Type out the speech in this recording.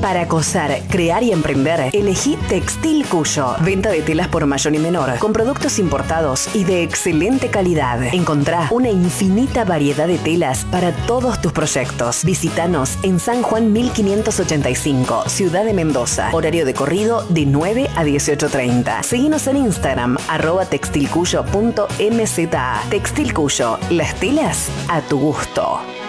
Para cosar, crear y emprender, elegí Textil Cuyo. Venta de telas por mayor y menor, con productos importados y de excelente calidad. Encontrá una infinita variedad de telas para todos tus proyectos. Visítanos en San Juan 1585, Ciudad de Mendoza. Horario de corrido de 9 a 18:30. Seguinos en Instagram, @textilcuyo.mza. Textil Cuyo, las telas a tu gusto.